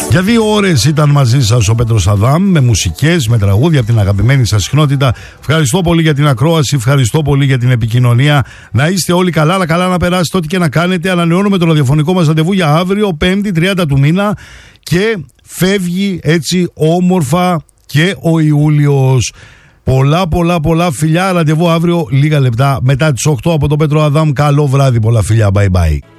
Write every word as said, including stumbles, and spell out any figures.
Για δύο ώρες ήταν μαζί σας ο Πέτρος Αδάμ, με μουσικές, με τραγούδια από την αγαπημένη σας συχνότητα. Ευχαριστώ πολύ για την ακρόαση, ευχαριστώ πολύ για την επικοινωνία. Να είστε όλοι καλά, αλλά καλά να περάσετε ό,τι και να κάνετε. Ανανεώνουμε το ραδιοφωνικό μας ραντεβού για αύριο, πέμπτη, τριάντα του μήνα, και φεύγει έτσι όμορφα και ο Ιούλιος. Πολλά πολλά πολλά φιλιά, ραντεβού αύριο λίγα λεπτά μετά τις οκτώ από τον Πέτρο Αδάμ. Καλό βράδυ, πολλά φιλιά, bye bye.